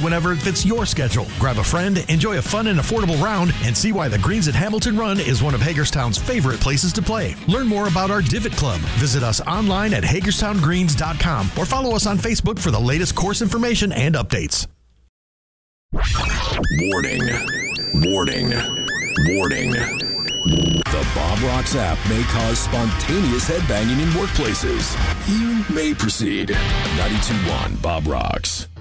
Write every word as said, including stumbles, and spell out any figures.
whenever it fits your schedule. Grab a friend, enjoy a fun and affordable round, and see why the Greens at Hamilton Run is one of Hagerstown's favorite places to play. Learn more about our Divot Club. Visit us online at hagerstown greens dot com or follow us on Facebook for the latest course information and updates. Warning. Warning. Warning. The Bob Rocks app may cause spontaneous headbanging in workplaces. You may proceed. ninety-two point one Bob Rocks.